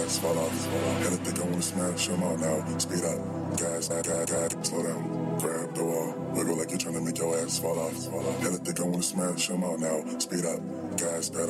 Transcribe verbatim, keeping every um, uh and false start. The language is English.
ass fall off. Hella think I wanna smash them all now. Speed up, gas, gas, gas, gas, slow down. Grab the wall, wiggle like you're trying to make your ass fall off. Hella think I wanna smash them all now. Speed up, gas, pedal.